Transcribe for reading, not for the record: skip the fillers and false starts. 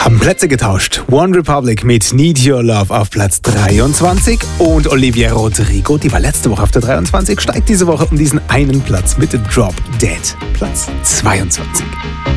Haben Plätze getauscht. One Republic mit Need Your Love auf Platz 23 und Olivia Rodrigo, die war letzte Woche auf der 23, steigt diese Woche um diesen einen Platz mit Drop Dead, Platz 22.